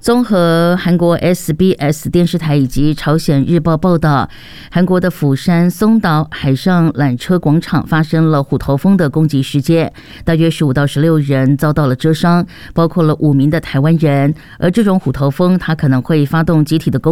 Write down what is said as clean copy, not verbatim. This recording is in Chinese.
综合韩国 SBS 电视台以及朝鲜日报报道，韩国的釜山松岛海上缆车广场发生了虎头蜂的攻击事件，大约15到16人遭到了蜇伤，包括了5名的台湾人。而这种虎头蜂它可能会发动集体的攻